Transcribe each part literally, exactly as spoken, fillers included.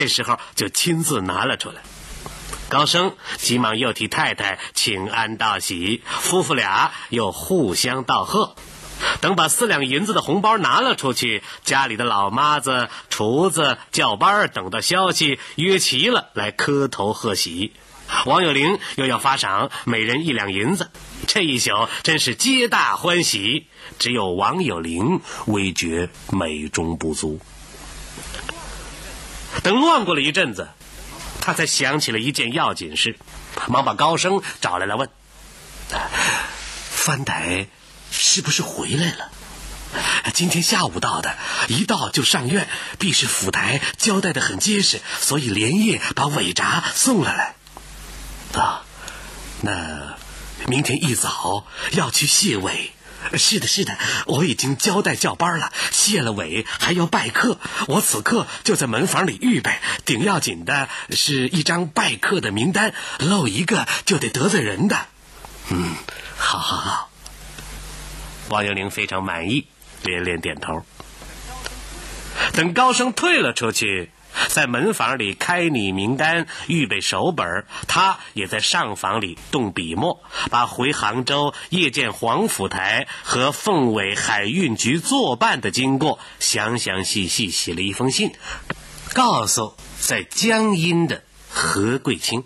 这时候就亲自拿了出来。高升急忙又替太太请安道喜，夫妇俩又互相道贺。等把四两银子的红包拿了出去，家里的老妈子、厨子、教班等到消息约齐了，来磕头贺喜。王有龄又要发赏每人一两银子，这一宿真是皆大欢喜，只有王有龄微觉美中不足。等乱过了一阵子，他才想起了一件要紧事，忙把高升找来了问：范台是不是回来了？今天下午到的，一到就上院，必是府台交代得很结实，所以连夜把尾札送了来。啊，那明天一早要去谢尾。是的是的，我已经交代教班了，谢了尾还要拜客，我此刻就在门房里预备。顶要紧的是一张拜客的名单，漏一个就得得罪人的。嗯，好好好。王有龄非常满意，连连点头。等高升退了出去，在门房里开拟名单，预备手本，他也在上房里动笔墨，把回杭州夜见黄府台和凤尾海运局作办的经过详详细细写了一封信，告诉在江阴的何桂清。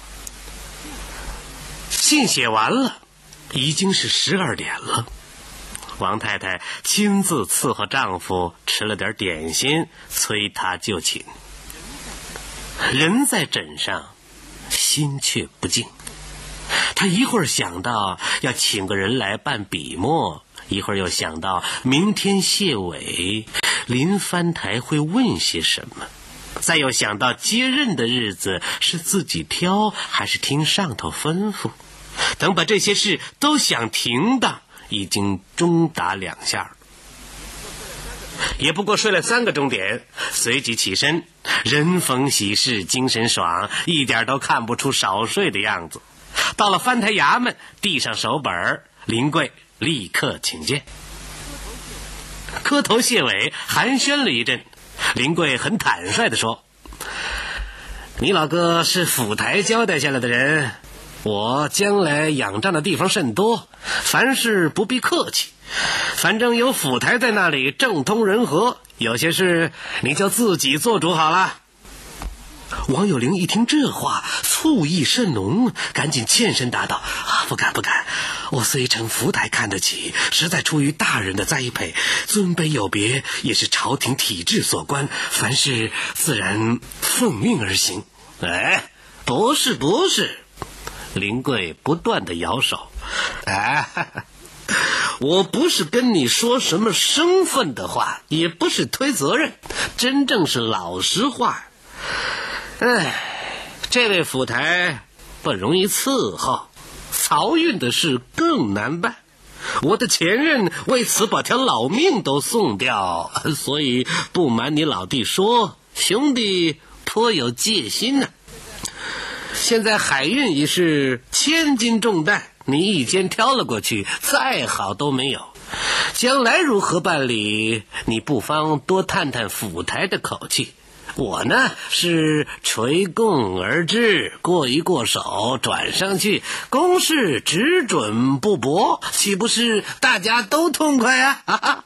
信写完了，已经是十二点了。王太太亲自伺候丈夫吃了点点心，催他就寝。人在枕上，心却不静。他一会儿想到要请个人来办笔墨，一会儿又想到明天谢尾临翻台会问些什么，再又想到接任的日子是自己挑还是听上头吩咐。等把这些事都想停当，已经钟打两下，也不过睡了三个钟点，随即起身，人逢喜事精神爽，一点都看不出少睡的样子。到了翻台衙门，递上手本，临柜立刻请见。磕头谢尾，寒暄了一阵，临柜很坦率地说：你老哥是府台交代下来的人，我将来仰仗的地方甚多，凡事不必客气，反正有府台在那里政通人和，有些事你就自己做主好了。王有龄一听这话，醋意甚浓，赶紧欠身答道：啊，不敢不敢，我虽承府台看得起，实在出于大人的栽培，尊卑有别，也是朝廷体制所关，凡事自然奉命而行。哎，不是不是，临柜不断地摇手。哎，我不是跟你说什么生分的话，也不是推责任，真正是老实话。哎，这位府台不容易伺候，漕运的事更难办。我的前任为此把条老命都送掉，所以不瞒你老弟说，兄弟颇有戒心呢、啊。现在海运已是千斤重担，你一肩挑了过去，再好都没有。将来如何办理，你不妨多探探府台的口气。我呢是垂供而至，过一过手转上去，公事只准不驳，岂不是大家都痛快啊？哈哈。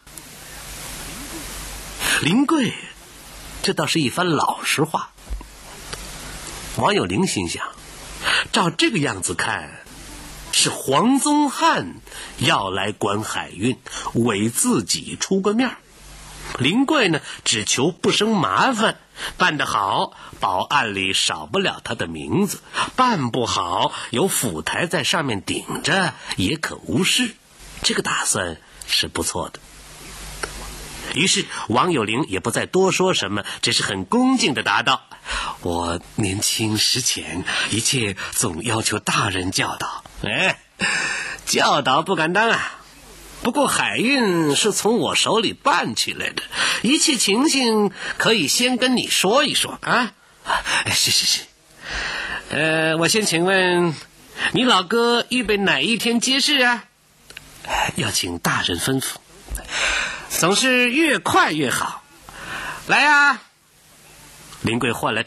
临柜这倒是一番老实话。王有龄心想，照这个样子看，是黄宗翰要来管海运，为自己出个面。临柜呢只求不生麻烦，办得好保案里少不了他的名字，办不好有府台在上面顶着也可无事，这个打算是不错的。于是王有龄也不再多说什么，只是很恭敬地答道：我年轻识浅，一切总要求大人教导。哎，教导不敢当啊，不过海运是从我手里办起来的，一切情形可以先跟你说一说啊。是是是。呃，我先请问你老哥预备哪一天接事啊？要请大人吩咐，总是越快越好。来啊！临柜换了